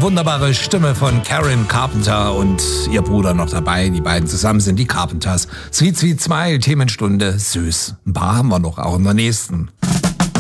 wunderbare Stimme von Karen Carpenter und ihr Bruder noch dabei. Die beiden zusammen sind die Carpenters. Sweet Sweet Smile, Themenstunde, süß. Ein paar haben wir noch, auch in der nächsten.